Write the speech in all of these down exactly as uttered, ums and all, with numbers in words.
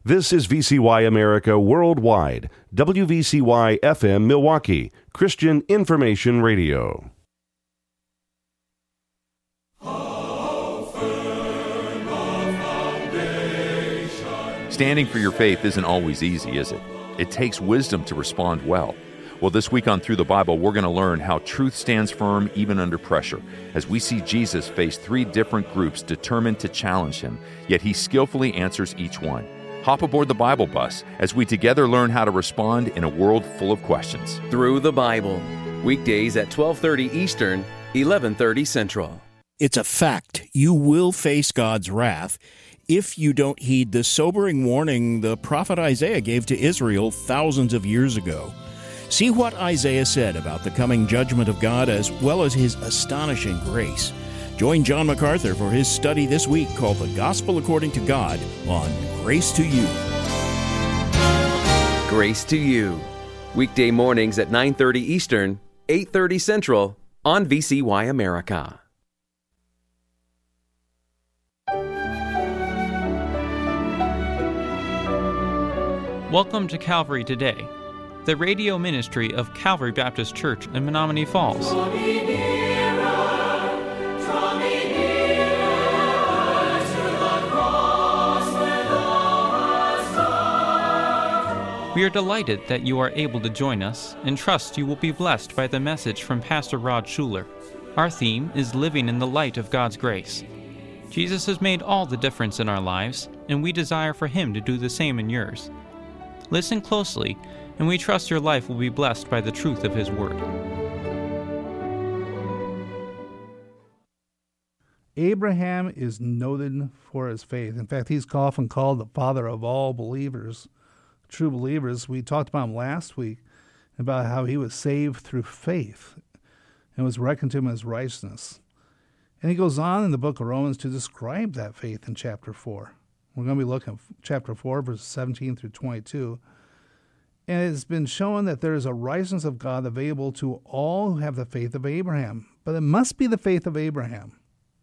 This is V C Y America Worldwide, W V C Y F M Milwaukee, Christian Information Radio. Standing for your faith isn't always easy, is it? It takes wisdom to respond well. Well, this week on Through the Bible, we're going to learn how truth stands firm even under pressure, as we see Jesus face three different groups determined to challenge him, yet he skillfully answers each one. Hop aboard the Bible bus as we together learn how to respond in a world full of questions. Through the Bible, weekdays at twelve thirty Eastern, eleven thirty Central. It's a fact. You will face God's wrath if you don't heed the sobering warning the prophet Isaiah gave to Israel thousands of years ago. See what Isaiah said about the coming judgment of God as well as his astonishing grace. Join John MacArthur for his study this week called The Gospel According to God on Grace to You. Grace to You. Weekday mornings at nine thirty Eastern, eight thirty Central on V C Y America. Welcome to Calvary Today, the radio ministry of Calvary Baptist Church in Menomonee Falls. Draw me nearer, draw me nearer to the cross where thou hast died. We are delighted that you are able to join us and trust you will be blessed by the message from Pastor Rod Schuler. Our theme is Living in the Light of God's Grace. Jesus has made all the difference in our lives, and we desire for him to do the same in yours. Listen closely, and we trust your life will be blessed by the truth of his word. Abraham is noted for his faith. In fact, he's often called the father of all believers, true believers. We talked about him last week, about how he was saved through faith and was reckoned to him as righteousness. And he goes on in the book of Romans to describe that faith in chapter four. We're going to be looking at chapter four, verses seventeen through twenty-two. And it's been shown that there is a righteousness of God available to all who have the faith of Abraham. But it must be the faith of Abraham.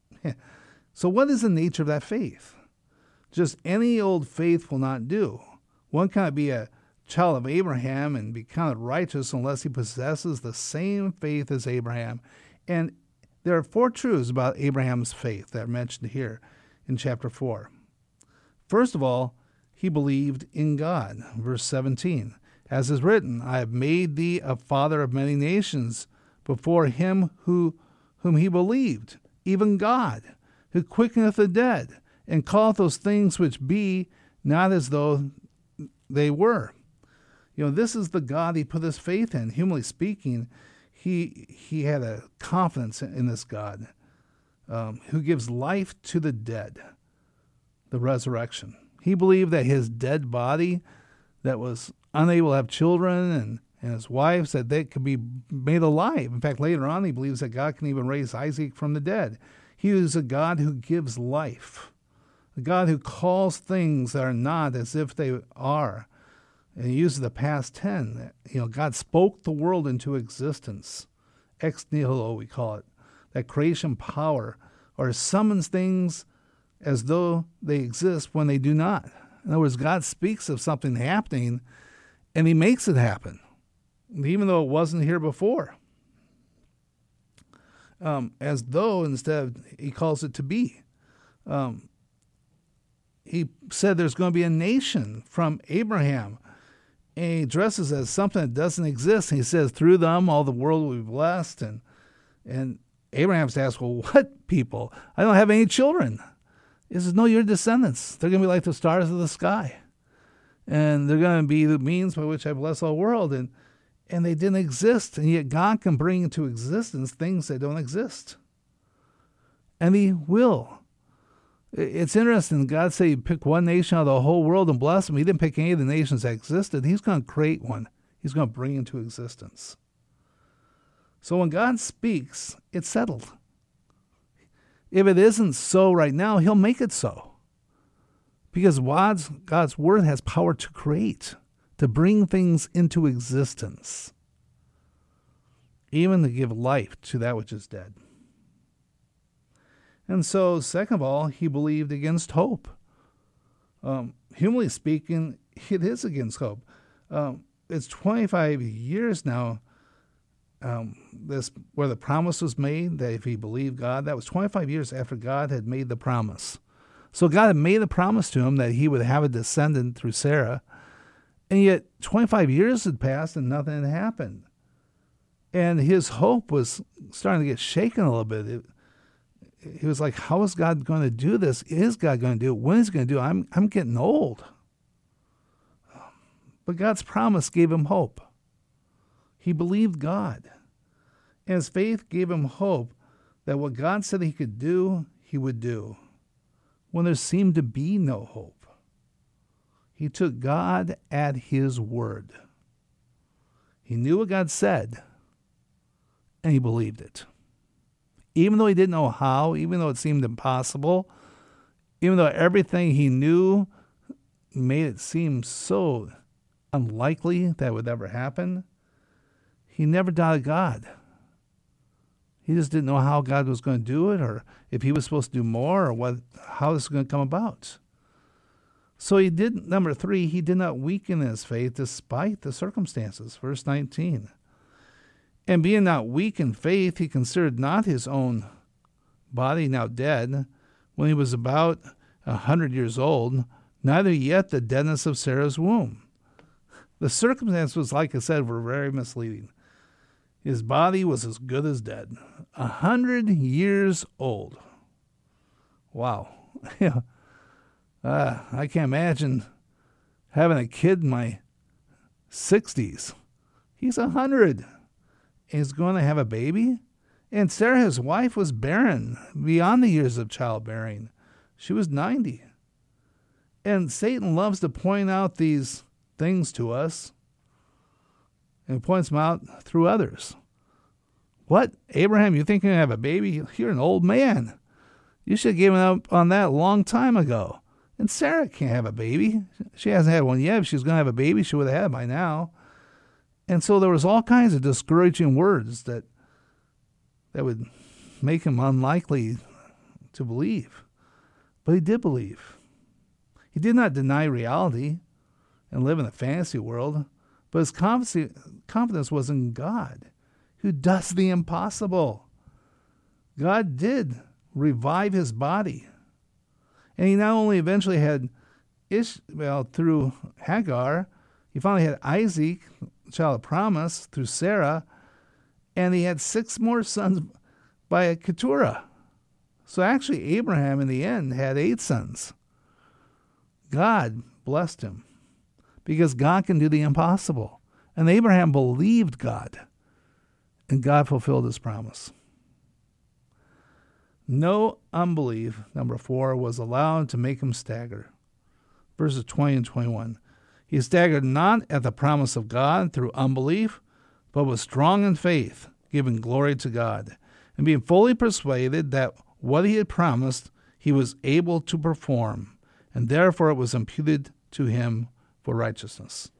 So what is the nature of that faith? Just any old faith will not do. One cannot be a child of Abraham and be counted righteous unless he possesses the same faith as Abraham. And there are four truths about Abraham's faith that are mentioned here in chapter four. First of all, he believed in God. Verse seventeen, as is written, I have made thee a father of many nations before him who whom he believed, even God, who quickeneth the dead, and calleth those things which be not as though they were. You know, this is the God he put his faith in. Humanly speaking, he he had a confidence in this God um, who gives life to the dead. The resurrection. He believed that his dead body that was unable to have children and, and his wives, that they could be made alive. In fact, later on, he believes that God can even raise Isaac from the dead. He is a God who gives life, a God who calls things that are not as if they are. And he uses the past tense. You know, God spoke the world into existence. Ex nihilo, we call it. That creation power, or summons things as though they exist when they do not. In other words, God speaks of something happening, and he makes it happen, even though it wasn't here before. Um, as though, instead, he calls it to be. Um, he said there's going to be a nation from Abraham, and he addresses it as something that doesn't exist. And he says, through them, all the world will be blessed. And, and Abraham's asked, well, what people? I don't have any children. He says, no, your descendants. They're going to be like the stars of the sky. And they're going to be the means by which I bless all the world. And, and they didn't exist. And yet God can bring into existence things that don't exist. And he will. It's interesting. God said he'd pick one nation out of the whole world and bless them. He didn't pick any of the nations that existed. He's going to create one. He's going to bring into existence. So when God speaks, it's settled. If it isn't so right now, he'll make it so. Because God's, God's word has power to create, to bring things into existence, even to give life to that which is dead. And so, second of all, he believed against hope. Um, humanly speaking, it is against hope. Um, it's twenty-five years now um, this where the promise was made that if he believed God, that was twenty-five years after God had made the promise. So God had made the promise to him that he would have a descendant through Sarah, and yet twenty-five years had passed and nothing had happened. And his hope was starting to get shaken a little bit. It, he was like, how is God going to do this? Is God going to do it? When is he going to do it? I'm, I'm getting old. But God's promise gave him hope. He believed God. And his faith gave him hope that what God said he could do, he would do, when there seemed to be no hope. He took God at his word. He knew what God said, and he believed it. Even though he didn't know how, even though it seemed impossible, even though everything he knew made it seem so unlikely that would ever happen, he never doubted God. He just didn't know how God was going to do it, or if he was supposed to do more, or what, how this was going to come about. So he did, number three, he did not weaken in his faith despite the circumstances. Verse nineteen. And being not weak in faith, he considered not his own body now dead, when he was about a hundred years old, neither yet the deadness of Sarah's womb. The circumstances, like I said, were very misleading. His body was as good as dead. A hundred years old. Wow. Yeah. Uh, I can't imagine having a kid in my sixties. He's a hundred. He's going to have a baby. And Sarah, his wife, was barren beyond the years of childbearing. She was ninety. And Satan loves to point out these things to us, and he points them out through others. What? Abraham, you think you're going to have a baby? You're an old man. You should have given up on that a long time ago. And Sarah can't have a baby. She hasn't had one yet. If she was going to have a baby, she would have had it by now. And so there was all kinds of discouraging words that that would make him unlikely to believe. But he did believe. He did not deny reality and live in a fantasy world, but his confidence was in God, who does the impossible. God did revive his body. And he not only eventually had Ishmael through Hagar, he finally had Isaac, the child of promise, through Sarah, and he had six more sons by Keturah. So actually Abraham in the end had eight sons. God blessed him because God can do the impossible. And Abraham believed God, and God fulfilled his promise. No unbelief, number four, was allowed to make him stagger. Verses twenty and twenty-one. He staggered not at the promise of God through unbelief, but was strong in faith, giving glory to God, and being fully persuaded that what he had promised he was able to perform, and therefore it was imputed to him for righteousness.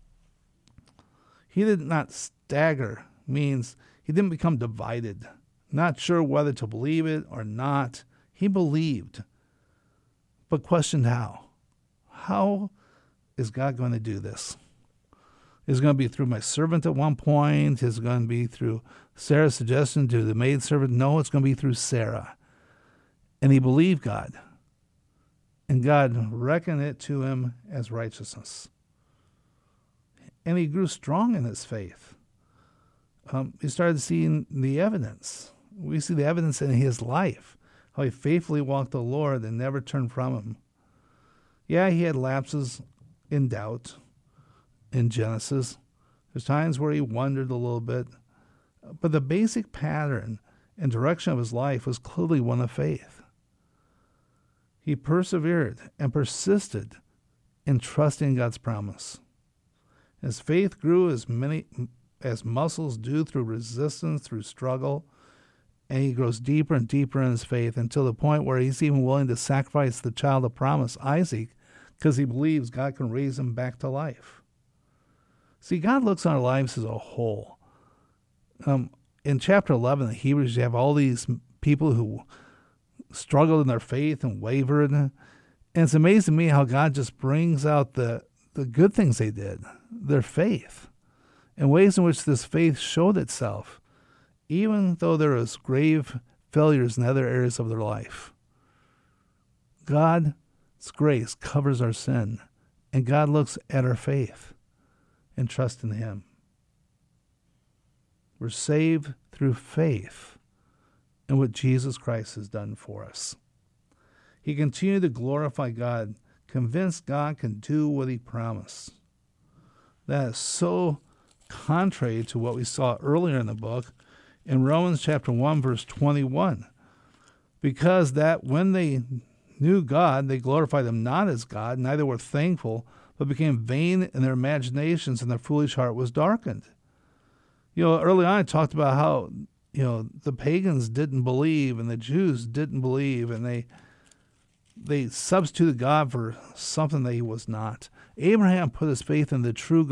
He did not stagger, means he didn't become divided, not sure whether to believe it or not. He believed, but questioned how. How is God going to do this? Is it going to be through my servant at one point? Is it going to be through Sarah's suggestion to the maidservant? No, it's going to be through Sarah. And he believed God. And God reckoned it to him as righteousness. And he grew strong in his faith. Um, he started seeing the evidence. We see the evidence in his life, how he faithfully walked the Lord and never turned from him. Yeah, he had lapses in doubt in Genesis. There's times where he wondered a little bit. But the basic pattern and direction of his life was clearly one of faith. He persevered and persisted in trusting God's promise. His faith grew as many as muscles do through resistance, through struggle, and he grows deeper and deeper in his faith until the point where he's even willing to sacrifice the child of promise, Isaac, because he believes God can raise him back to life. See, God looks on our lives as a whole. Um, in chapter eleven of Hebrews, you have all these people who struggled in their faith and wavered, And it's amazing to me how God just brings out the, the good things they did, their faith, and ways in which this faith showed itself, even though there was grave failures in other areas of their life. God's grace covers our sin, and God looks at our faith and trust in Him. We're saved through faith in what Jesus Christ has done for us. He continued to glorify God, convinced God can do what He promised. That is so contrary to what we saw earlier in the book in Romans chapter one, verse twenty-one. Because that when they knew God, they glorified Him not as God, neither were thankful, but became vain in their imaginations, and their foolish heart was darkened. You know, early on I talked about how, you know, the pagans didn't believe and the Jews didn't believe, and they they substituted God for something that He was not. Abraham put his faith in the true